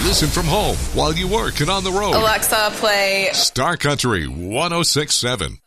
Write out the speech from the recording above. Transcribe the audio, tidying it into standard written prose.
Listen from home while you work and on the road. Alexa, play Star Country 106.7.